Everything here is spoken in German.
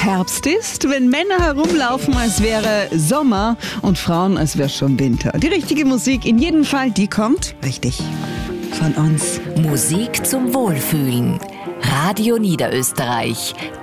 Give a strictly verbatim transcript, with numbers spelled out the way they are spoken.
Herbst ist, wenn Männer herumlaufen, als wäre Sommer und Frauen, als wäre schon Winter. Die richtige Musik in jedem Fall, die kommt, richtig, von uns. Musik zum Wohlfühlen. Radio Niederösterreich.